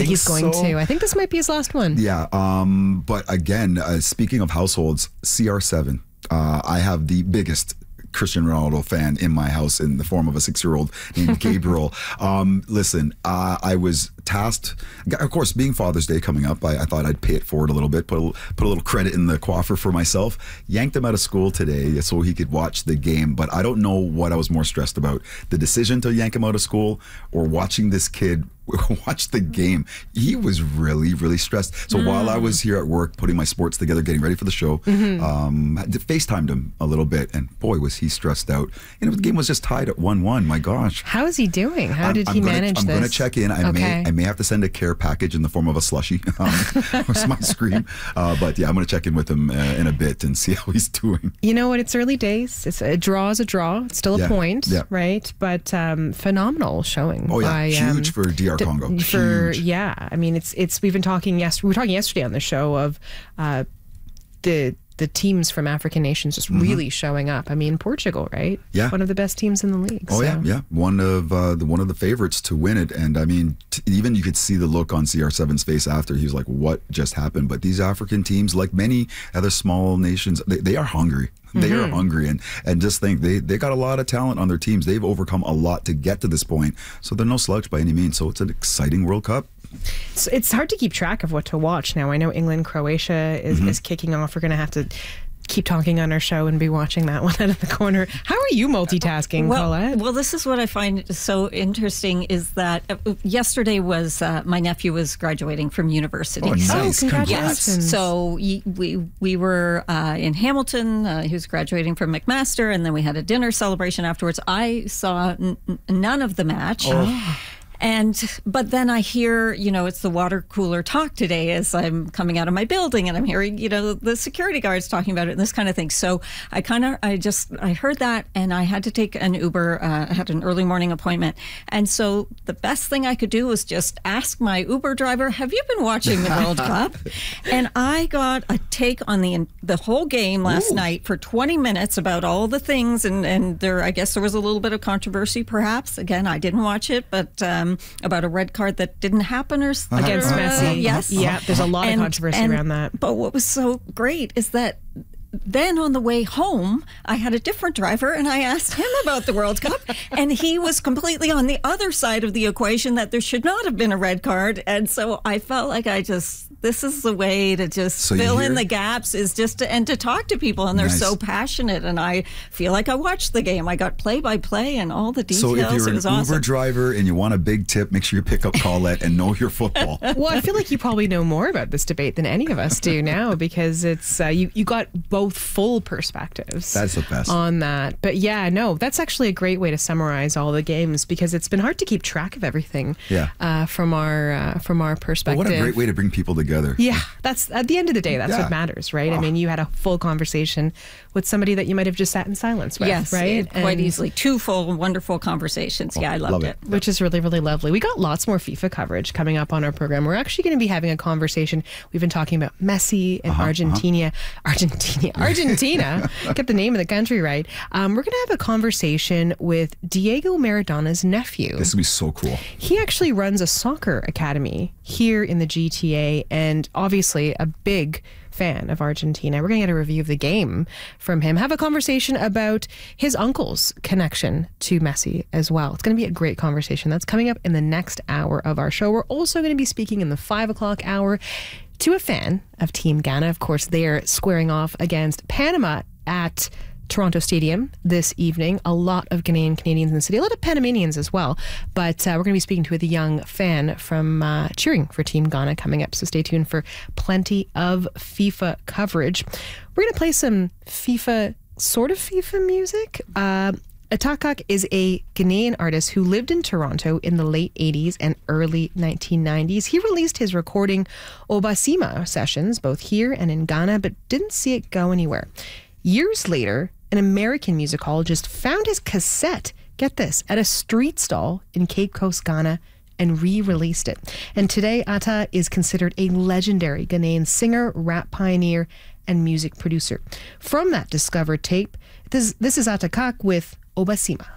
he's going to. I think this might be his last one. Yeah. But again, speaking of households, CR7. I have the biggest Cristiano Ronaldo fan in my house in the form of a 6-year-old named Gabriel. Listen, I was tasked, of course, being Father's Day coming up, I thought I'd pay it forward a little bit, put a little credit in the coffers for myself. Yanked him out of school today so he could watch the game, but I don't know what I was more stressed about, the decision to yank him out of school or watching this kid watch the game. He was really, really stressed. So while I was here at work putting my sports together, getting ready for the show, FaceTimed him a little bit, and boy, was he stressed out. And the game was just tied at 1-1. My gosh. How is he doing? How did he manage this? I'm going to check in. I may have to send a care package in the form of a slushie. Was my scream. But yeah, I'm going to check in with him in a bit and see how he's doing. You know what? It's early days. A draw is a draw. It's still a point, right? But phenomenal showing. Oh yeah, huge for DR Congo. Huge. Yeah, I mean, it's. We've been talking. We were talking yesterday on the show of the teams from African nations just really showing up. I mean, Portugal, right? Yeah, one of the best teams in the league. Oh yeah. One of the favorites to win it. And I mean, even you could see the look on CR7's face after. He was like, "What just happened?" But these African teams, like many other small nations, they are hungry. They are hungry, and just think they got a lot of talent on their teams. They've overcome a lot to get to this point, so they're no slouch by any means. So it's an exciting World Cup. It's hard to keep track of what to watch now. I know England, Croatia is kicking off. We're going to have to keep talking on our show and be watching that one out of the corner. How are you multitasking, Colette? Well, this is what I find so interesting is that yesterday was my nephew was graduating from university. Oh, nice. Congratulations. Yes. So we were in Hamilton. He was graduating from McMaster, and then we had a dinner celebration afterwards. I saw none of the match. But then I hear, it's the water cooler talk today as I'm coming out of my building, and I'm hearing, the security guards talking about it and this kind of thing. So I heard that, and I had to take an Uber. I had an early morning appointment. And so the best thing I could do was just ask my Uber driver, have you been watching the World Cup? And I got a take on the whole game last night for 20 minutes about all the things. And I guess there was a little bit of controversy, perhaps. Again, I didn't watch it, but about a red card that didn't happen against Messi. Yes. Yeah, there's a lot of controversy around that. But what was so great is that then on the way home, I had a different driver, and I asked him about the World Cup, and he was completely on the other side of the equation that there should not have been a red card. And so I felt like this is the way to just fill in the gaps, is just to talk to people, and they're so passionate. And I feel like I watched the game. I got play-by-play and all the details. So if you're an awesome. Uber driver and you want a big tip, make sure you pick up Colette and know your football. Well, I feel like you probably know more about this debate than any of us do now, because it's you got both full perspectives. That's the best on that. But yeah, no, that's actually a great way to summarize all the games, because it's been hard to keep track of everything. From our perspective. Well, what a great way to bring people together. Yeah, that's at the end of the day, that's what matters, right? I mean, you had a full conversation with somebody that you might have just sat in silence with, yes, right? Quite easily. 2 full, wonderful conversations. Yeah, I loved it. Which is really, really lovely. We got lots more FIFA coverage coming up on our program. We're actually going to be having a conversation. We've been talking about Messi and Argentina. Get the name of the country right. We're going to have a conversation with Diego Maradona's nephew. This will be so cool. He actually runs a soccer academy here in the GTA, and obviously a big fan of Argentina. We're going to get a review of the game from him, have a conversation about his uncle's connection to Messi as well. It's going to be a great conversation. That's coming up in the next hour of our show. We're also going to be speaking in the 5 o'clock hour to a fan of Team Ghana. Of course, they're squaring off against Panama at Toronto Stadium this evening. A lot of Canadians in the city, a lot of Panamanians as well. But we're going to be speaking to a young fan from cheering for Team Ghana coming up. So stay tuned for plenty of FIFA coverage. We're going to play some sort of FIFA music. Atakak is a Ghanaian artist who lived in Toronto in the late 80s and early 1990s. He released his recording Obasima sessions both here and in Ghana, but didn't see it go anywhere. Years later, an American musicologist found his cassette, get this, at a street stall in Cape Coast, Ghana, and re-released it. And today, Ata is considered a legendary Ghanaian singer, rap pioneer, and music producer. From that discovered tape, this is Atakak with Obasima.